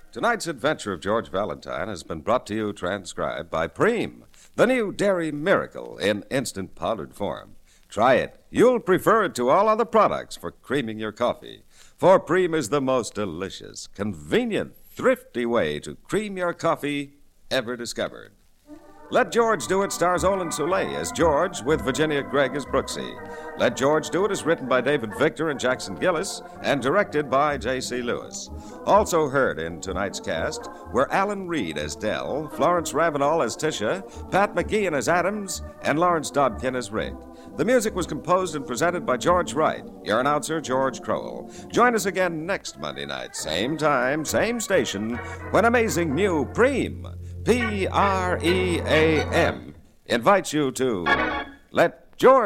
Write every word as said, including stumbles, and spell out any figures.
Tonight's adventure of George Valentine has been brought to you transcribed by Preem, the new dairy miracle in instant powdered form. Try it. You'll prefer it to all other products for creaming your coffee. For Preem is the most delicious, convenient, thrifty way to cream your coffee ever discovered. Let George Do It stars Olin Soule as George with Virginia Gregg as Brooksy. Let George Do It is written by David Victor and Jackson Gillis and directed by J C. Lewis. Also heard in tonight's cast were Alan Reed as Dell, Florence Ravenel as Tisha, Pat McGeehan as Adams, and Lawrence Dodkin as Rick. The music was composed and presented by George Wright, your announcer, George Crowell. Join us again next Monday night, same time, same station, when amazing new Preem, P R E A M, invites you to Let George